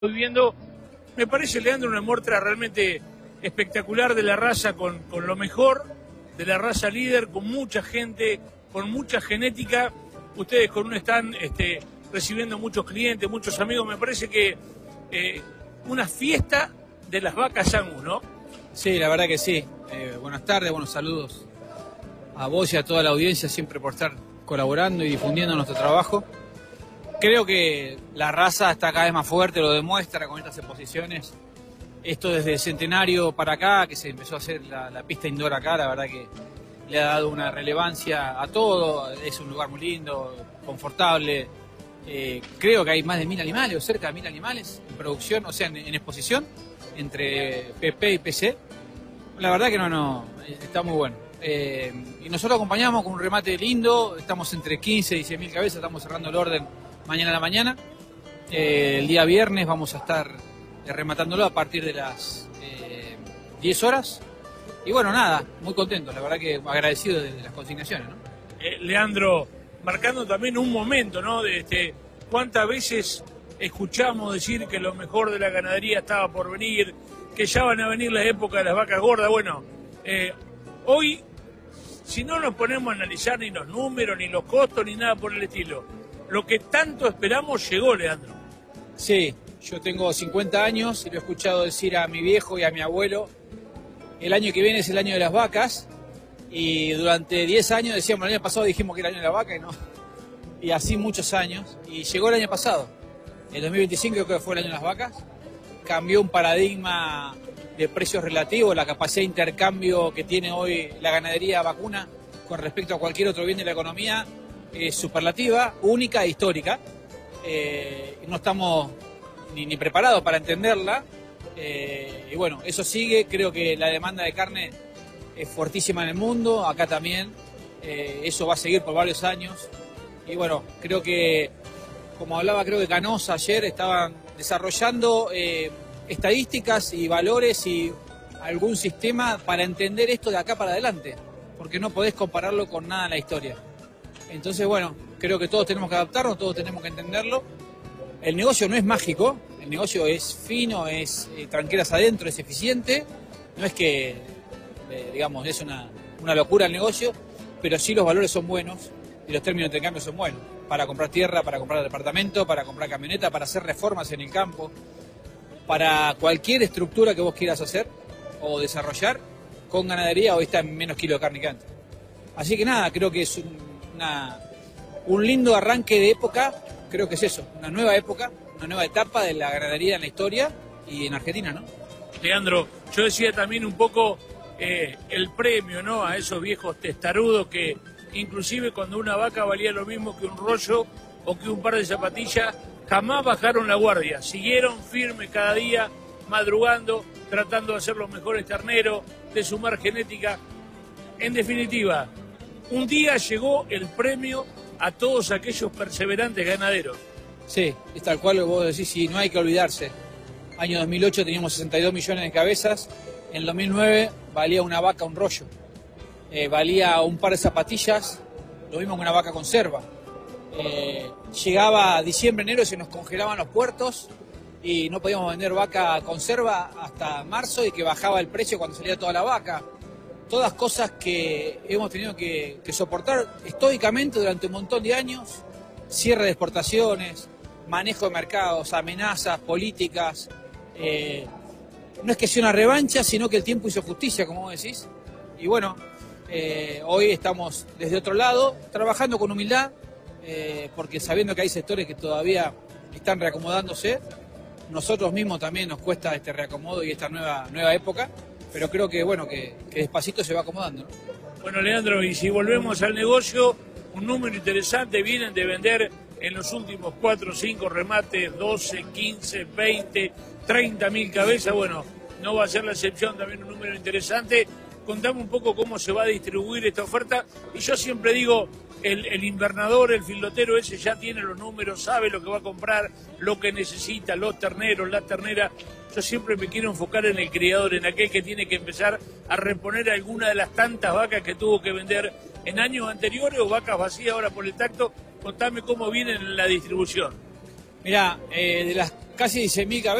viviendo, me parece, Leandro, una muestra realmente espectacular de la raza con lo mejor, de la raza líder, con mucha gente, con mucha genética. Ustedes con un stand recibiendo muchos clientes, muchos amigos, me parece que una fiesta de las vacas Angus, ¿no? Sí, la verdad que sí. Buenas tardes, buenos saludos a vos y a toda la audiencia, siempre por estar colaborando y difundiendo nuestro trabajo. Creo que la raza está cada vez más fuerte, lo demuestra con estas exposiciones. Esto desde el Centenario para acá, que se empezó a hacer la pista indoor acá, la verdad que le ha dado una relevancia a todo. Es un lugar muy lindo, confortable. Creo que hay más de 1000 animales, o cerca de 1000 animales en producción, o sea, en exposición, entre PP y PC. La verdad que no, está muy bueno. Y nosotros acompañamos con un remate lindo, estamos entre 15 y 100.000 cabezas, estamos cerrando el orden mañana a la mañana. El día viernes vamos a estar rematándolo a partir de las 10 horas. Y bueno, nada, muy contento, la verdad que agradecido de las consignaciones, ¿no? Leandro, marcando también un momento, ¿no? De cuántas veces escuchamos decir que lo mejor de la ganadería estaba por venir, que ya van a venir las épocas de las vacas gordas. Bueno, hoy, si no nos ponemos a analizar ni los números, ni los costos, ni nada por el estilo, lo que tanto esperamos llegó, Leandro. Sí, yo tengo 50 años y lo he escuchado decir a mi viejo y a mi abuelo: el año que viene es el año de las vacas. Y durante 10 años decíamos, el año pasado dijimos que era el año de la vaca y no. Y así muchos años. Y llegó el año pasado. El 2025 creo que fue el año de las vacas. Cambió un paradigma de precios relativos, la capacidad de intercambio que tiene hoy la ganadería vacuna con respecto a cualquier otro bien de la economía es superlativa, única e histórica. No estamos ni preparados para entenderla. Y bueno, eso sigue. Creo que la demanda de carne es fuertísima en el mundo, acá también. Eso va a seguir por varios años. Y bueno, creo que, como hablaba creo que Canosa ayer, estaban desarrollando estadísticas y valores y algún sistema para entender esto de acá para adelante, porque no podés compararlo con nada en la historia. Entonces, bueno, creo que todos tenemos que adaptarnos, todos tenemos que entenderlo. El negocio no es mágico, el negocio es fino, es tranqueras adentro, es eficiente. No es que, digamos, es una locura el negocio, pero sí los valores son buenos y los términos de intercambio son buenos. Para comprar tierra, para comprar departamento, para comprar camioneta, para hacer reformas en el campo, para cualquier estructura que vos quieras hacer o desarrollar, con ganadería hoy está en menos kilos de carne que antes. Así que nada, creo que es un lindo arranque de época. Creo que es eso, una nueva época, una nueva etapa de la ganadería en la historia y en Argentina, ¿no? Leandro, yo decía también un poco el premio, ¿no? A esos viejos testarudos que inclusive cuando una vaca valía lo mismo que un rollo o que un par de zapatillas, jamás bajaron la guardia, siguieron firmes cada día, madrugando, tratando de hacer los mejores terneros, de sumar genética. En definitiva, un día llegó el premio a todos aquellos perseverantes ganaderos. Sí, es tal cual lo que vos decís, y no hay que olvidarse. Año 2008 teníamos 62 millones de cabezas, en el 2009 valía una vaca un rollo, valía un par de zapatillas, lo mismo que una vaca conserva. Llegaba diciembre, enero y se nos congelaban los puertos y no podíamos vender vaca conserva hasta marzo, y que bajaba el precio cuando salía toda la vaca. Todas cosas que hemos tenido que soportar estoicamente durante un montón de años: cierre de exportaciones, manejo de mercados, amenazas, políticas. No es que sea una revancha, sino que el tiempo hizo justicia, como vos decís. Y bueno, hoy estamos desde otro lado, trabajando con humildad, porque sabiendo que hay sectores que todavía están reacomodándose. Nosotros mismos también nos cuesta este reacomodo y esta nueva época. Pero creo que bueno, que despacito se va acomodando, ¿no? Bueno, Leandro, y si volvemos al negocio, un número interesante, vienen de vender en los últimos 4 o 5 remates 12, 15, 20, 30.000 cabezas. Bueno, no va a ser la excepción, también un número interesante. Contame un poco cómo se va a distribuir esta oferta. Y yo siempre digo, el invernador, el filotero ese ya tiene los números, sabe lo que va a comprar, lo que necesita, los terneros, la ternera. Yo siempre me quiero enfocar en el criador, en aquel que tiene que empezar a reponer alguna de las tantas vacas que tuvo que vender en años anteriores o vacas vacías ahora por el tacto. Contame cómo viene la distribución. Mirá, de las casi 16.000 cabezas,